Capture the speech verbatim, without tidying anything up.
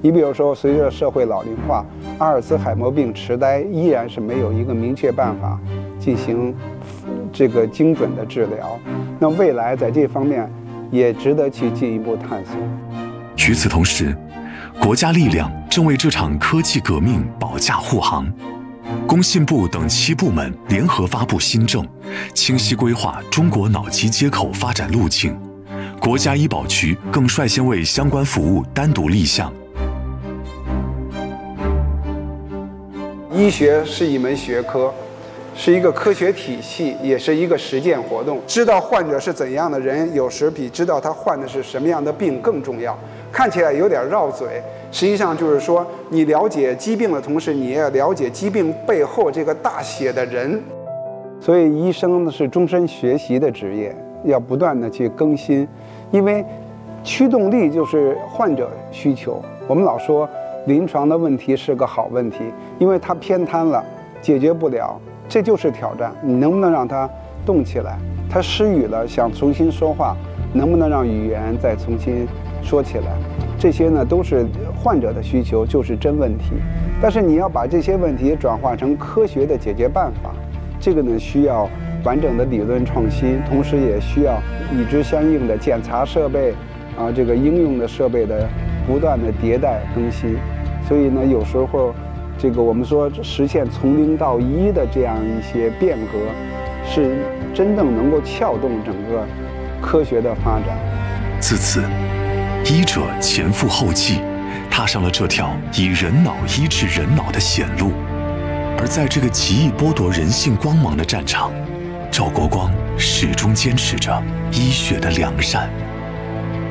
你比如说，随着社会老龄化，阿尔茨海默病、痴呆依然是没有一个明确办法进行这个精准的治疗。那未来在这方面也值得去进一步探索。 与此同时，国家力量正为这场科技革命保驾护航。工信部等七部门联合发布新政，清晰规划中国脑机接口发展路径。国家医保局更率先为相关服务单独立项。 医学是一门学科，是一个科学体系，也是一个实践活动。知道患者是怎样的人，有时比知道他患的是什么样的病更重要。看起来有点绕嘴，实际上就是说，你了解疾病的同时，你也要了解疾病背后这个大写的人。所以，医生呢是终身学习的职业，要不断的去更新，因为驱动力就是患者需求。我们老说临床的问题是个好问题，因为它偏瘫了，解决不了，这就是挑战。你能不能让它动起来？他失语了，想重新说话，能不能让语言再重新说起来？这些呢都是患者的需求，就是真问题。但是你要把这些问题转化成科学的解决办法，这个呢需要完整的理论创新，同时也需要与之相应的检查设备啊，这个应用的设备的不断的迭代更新。所以呢，有时候这个我们说实现从零到一的这样一些变革，是真正能够撬动整个科学的发展。 自此，医者前赴后继，踏上了这条以人脑医治人脑的险路。而在这个极易剥夺人性光芒的战场，赵国光始终坚持着医学的良善。